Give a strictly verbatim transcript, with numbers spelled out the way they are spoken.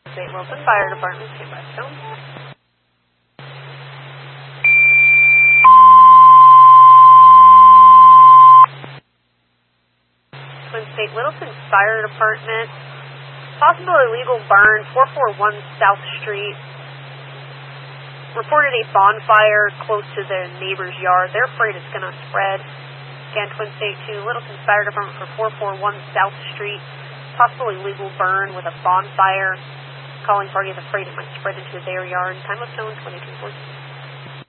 Saint Wilson Fire Department, stand by stone. Twin State Littleton Fire Department, possible illegal burn, four forty-one South Street. Reported a bonfire close to their neighbor's yard. They're afraid it's going to spread. Again, Twin State two, Littleton Fire Department for four forty-one South Street. Possible illegal burn with a bonfire. Calling party is afraid it might spread into their yard. Time of zone twenty-two forty.